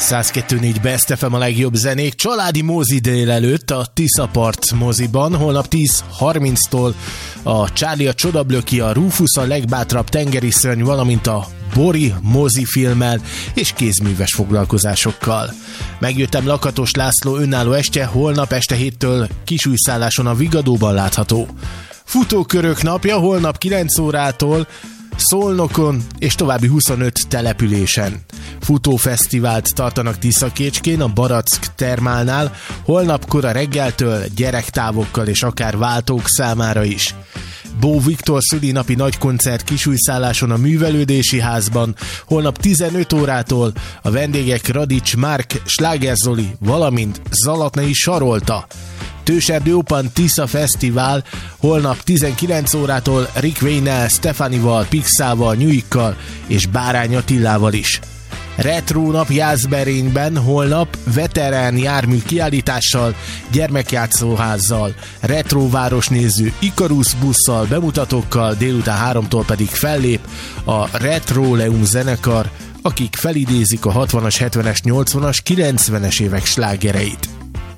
102.4 Best FM a legjobb zenék. Családi mozi délelőtt a Tiszapart moziban. Holnap 10:30-tól a Charlie a Csodablöki, a Rufus a Legbátrabb tengeri szörny, valamint a Bori mozifilmmel és kézműves foglalkozásokkal. Megjöttem Lakatos László önálló estje, holnap este 7-től Kisújszálláson a Vigadóban látható. Futókörök napja holnap 9 órától Szolnokon és további 25 településen. Futófesztivált tartanak Tiszakécskén, a Barack termálnál, holnap kora reggeltől gyerektávokkal és akár váltók számára is. Bó Viktor szülinapi nagykoncert Kisújszálláson a Művelődési Házban, holnap 15 órától a vendégek Radics Márk, Sláger Zoli, valamint Zalatnai Sarolta. Tőserdő Open Tisza Fesztivál holnap 19 órától Rick Wayne-nel, Stefanival, Pixával, Nyuikkal és Bárány Attilával is. Retro nap Jászberényben holnap veterán jármű kiállítással, gyermekjátszóházzal, retro városnéző Ikarus busszal, bemutatókkal, délután 3-tól pedig fellép a Retroleum zenekar, akik felidézik a 60-as, 70-es, 80-as, 90-es évek slágereit.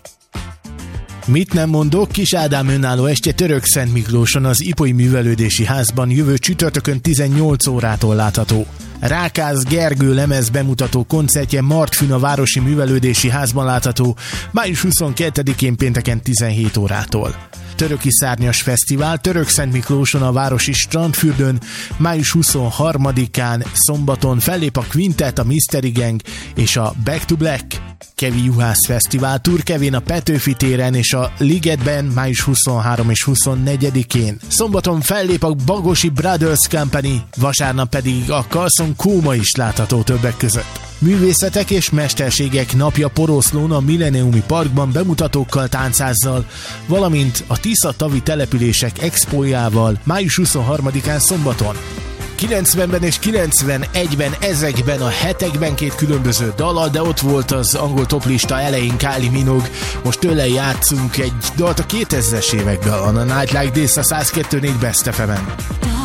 Mit nem mondok, Kis Ádám önálló estje Törökszent Miklóson az Ipoi Művelődési Házban jövő csütörtökön 18 órától látható. Rákász Gergő lemez bemutató koncertje Martfün a Városi Művelődési Házban látható május 22-én pénteken 17 órától. Töröki Szárnyas Fesztivál Törökszent Miklóson a Városi Strandfürdőn május 23-án szombaton fellép a Quintet, a Mystery Gang és a Back to Black. Kevi Juhász Fesztivál Turkevén a Petőfi téren és a Ligetben május 23 és 24-én. Szombaton fellép a Bagosi Brothers Company, vasárnap pedig a Carson Kóma is látható többek között. Művészetek és mesterségek napja Poroszlón a Milleniumi Parkban bemutatókkal, táncázzal, valamint a Tisza tavi települések expójával május 23-án szombaton. 90-ben és 91-ben ezekben a hetekben 2 különböző dallal, de ott volt az angol toplista elején Kylie Minogue, most tőle játszunk egy dalt a 2000-es évekből, a Night Like This a 102.4 Best FM-en.